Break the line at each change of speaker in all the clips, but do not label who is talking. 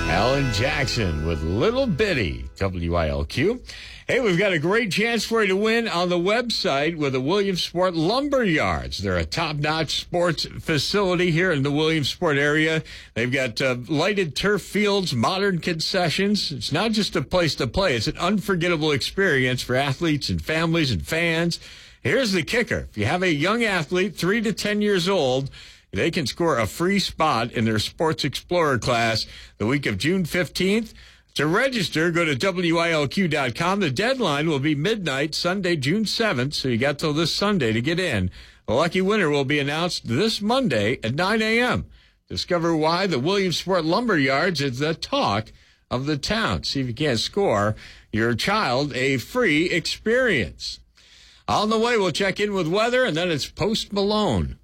Alan Jackson with Little Bitty, WILQ. Hey, we've got a great chance for you to win on the website with the Williamsport Lumber Yards. They're a top-notch sports facility here in the Williamsport area. They've got lighted turf fields, modern concessions. It's not just a place to play. It's an unforgettable experience for athletes and families and fans. Here's the kicker. If you have a young athlete, 3 to 10 years old, they can score a free spot in their Sports Explorer class the week of June 15th. To register, go to WILQ.com. The deadline will be midnight, Sunday, June 7th, so you got till this Sunday to get in. The lucky winner will be announced this Monday at 9 a.m. Discover why the Williamsport Lumber Yards is the talk of the town. See if you can't score your child a free experience. On the way, we'll check in with weather, and then it's Post Malone.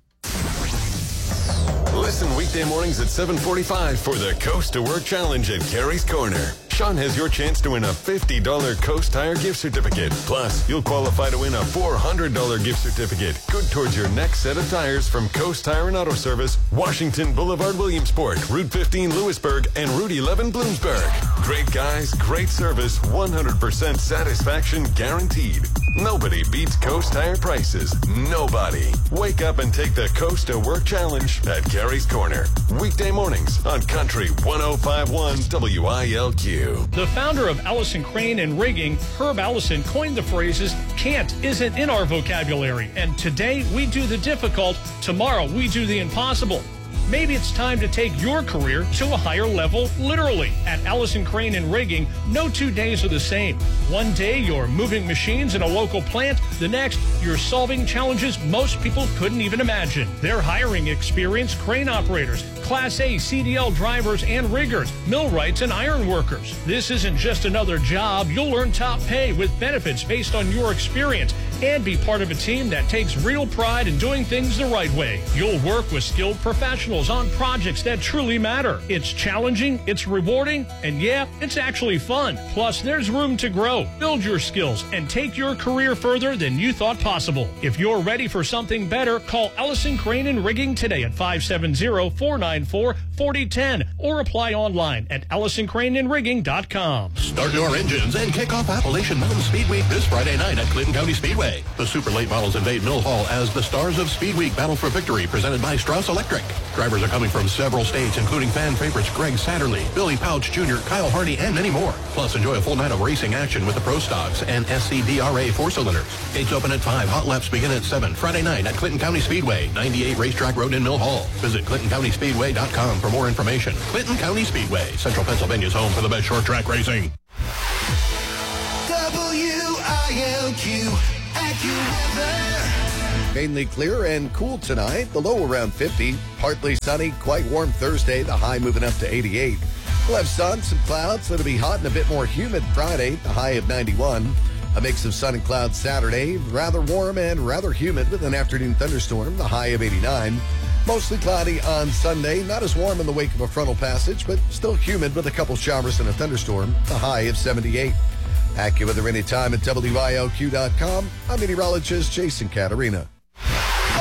Listen weekday mornings at 7:45 for the Coast to Work Challenge at Gary's Corner. Sean has your chance to win a $50 Coast Tire gift certificate. Plus, you'll qualify to win a $400 gift certificate. Good towards your next set of tires from Coast Tire and Auto Service, Washington Boulevard, Williamsport, Route 15, Lewisburg, and Route 11, Bloomsburg. Great guys, great service, 100% satisfaction guaranteed. Nobody beats Coast Tire prices. Nobody. Wake up and take the Coast to Work Challenge at Gary's Corner. Weekday mornings on Country 105.1 WILQ.
The founder of Allison Crane and Rigging, Herb Allison, coined the phrases, "can't isn't in our vocabulary," and today we do the difficult, tomorrow we do the impossible. Maybe it's time to take your career to a higher level, literally. At Allison Crane and Rigging, no 2 days are the same. One day, you're moving machines in a local plant. The next, you're solving challenges most people couldn't even imagine. They're hiring experienced crane operators, Class A CDL drivers and riggers, millwrights and iron workers. This isn't just another job. You'll earn top pay with benefits based on your experience and be part of a team that takes real pride in doing things the right way. You'll work with skilled professionals on projects that truly matter. It's challenging, it's rewarding, and yeah, it's actually fun. Plus, there's room to grow, build your skills, and take your career further than you thought possible. If you're ready for something better, call Allison Crane and Rigging today at 570-494-4010 or apply online at AllisonCraneandRigging.com.
Start your engines and kick off Appalachian Mountain Speed Week this Friday night at Clinton County Speedway. The super late models invade Mill Hall as the stars of Speed Week battle for victory, presented by Strauss Electric. Drivers are coming from several states, including fan favorites Greg Satterley, Billy Pouch Jr., Kyle Hardy, and many more. Plus, enjoy a full night of racing action with the Pro Stocks and SCDRA 4-cylinders. Gates open at 5. Hot laps begin at 7. Friday night at Clinton County Speedway, 98 Racetrack Road in Mill Hall. Visit ClintonCountySpeedway.com for more information. Clinton County Speedway, Central Pennsylvania's home for the best short track racing.
WILQ AccuWeather.
Mainly clear and cool tonight. The low around 50. Partly sunny, quite warm Thursday. The high moving up to 88. We'll have sun, some clouds. It'll be hot and a bit more humid Friday. The high of 91. A mix of sun and clouds Saturday. Rather warm and rather humid with an afternoon thunderstorm. The high of 89. Mostly cloudy on Sunday. Not as warm in the wake of a frontal passage, but still humid with a couple showers and a thunderstorm. The high of 78. AccuWeather anytime at WILQ.com. I'm meteorologist Jason Caterina.